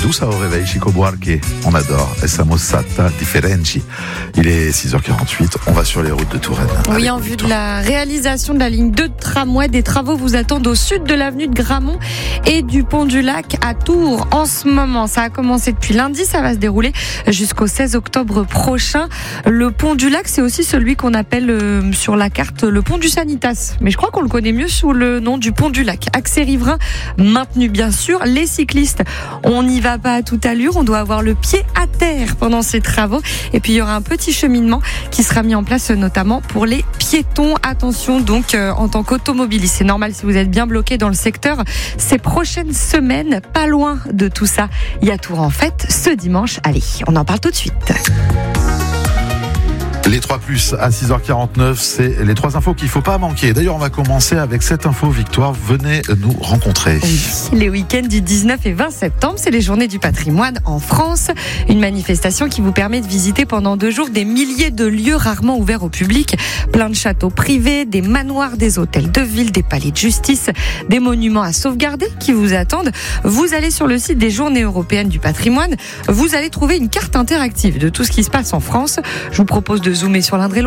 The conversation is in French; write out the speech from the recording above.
Medusa au réveil, Chico Buarque. On adore. Estamos sata differenci. Il est 6h48. On va sur les routes de Touraine. Oui, en vue de la réalisation de la ligne 2 de tramway, des travaux vous attendent au sud de l'avenue de Gramont et du pont du Lac à Tours. En ce moment, ça a commencé depuis lundi, ça va se dérouler jusqu'au 16 octobre prochain. Le pont du Lac, c'est aussi celui qu'on appelle sur la carte le pont du Sanitas. Mais je crois qu'on le connaît mieux sous le nom du pont du Lac. Accès riverain maintenu, bien sûr. Les cyclistes, on n'y va pas à toute allure. On doit avoir le pied à terre pendant ces travaux. Et puis, il y aura un petit cheminement qui sera mis en place notamment pour les piétons. Attention donc en tant qu'automobiliste, c'est normal si vous êtes bien bloqué dans le secteur. Ces prochaines semaines, pas loin de tout ça, il y a Tours en fête ce dimanche. Allez, on en parle tout de suite. Les 3+ à 6h49, c'est les 3 infos qu'il ne faut pas manquer. D'ailleurs, on va commencer avec cette info, Victoire. Venez nous rencontrer. Oui, les week-ends du 19 et 20 septembre, c'est les journées du patrimoine en France. Une manifestation qui vous permet de visiter pendant 2 jours des milliers de lieux rarement ouverts au public. Plein de châteaux privés, des manoirs, des hôtels de ville, des palais de justice, des monuments à sauvegarder qui vous attendent. Vous allez sur le site des Journées européennes du patrimoine. Vous allez trouver une carte interactive de tout ce qui se passe en France. Je vous propose de zoomer sur l'Indre-et-Loire.